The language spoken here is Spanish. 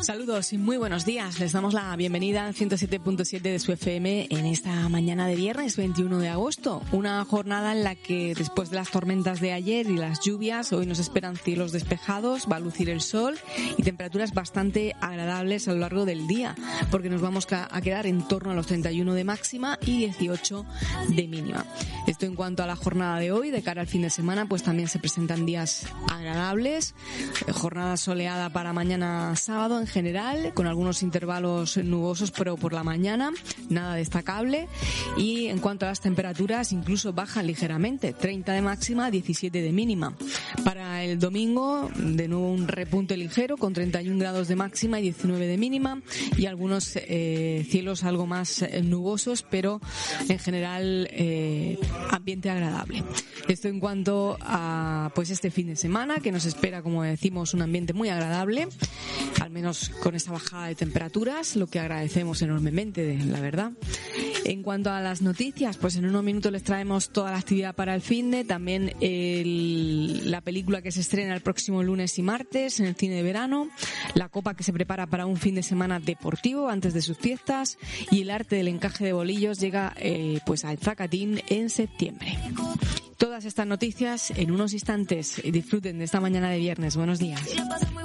Saludos y muy buenos días. Les damos la bienvenida al 107.7 de su FM en esta mañana de viernes 21 de agosto. Una jornada en la que después de las tormentas de ayer y las lluvias, hoy nos esperan cielos despejados, va a lucir el sol y temperaturas bastante agradables a lo largo del día, porque nos vamos a quedar en torno a los 31 de máxima y 18 de mínima. Esto en cuanto a la jornada de hoy. De cara al fin de semana, pues también se presentan días agradables, jornada soleada para mañana sábado en general, con algunos intervalos nubosos, pero por la mañana nada destacable. Y en cuanto a las temperaturas, incluso bajan ligeramente, 30 de máxima, 17 de mínima. Para el domingo, de nuevo un repunte ligero, con 31 grados de máxima y 19 de mínima, y algunos cielos algo más nubosos, pero en general ambiente agradable. Esto en cuanto a pues este fin de semana, que nos espera, como decimos, un ambiente muy agradable, al menos con esta bajada de temperaturas, lo que agradecemos enormemente, la verdad. En cuanto a las noticias, pues en unos minutos les traemos toda la actividad para el finde, también la película que se estrena el próximo lunes y martes en el cine de verano, la copa que se prepara para un fin de semana deportivo antes de sus fiestas, y el arte del encaje de bolillos llega pues al Zacatín en septiembre. Todas estas noticias en unos instantes. Disfruten de esta mañana de viernes. Buenos días.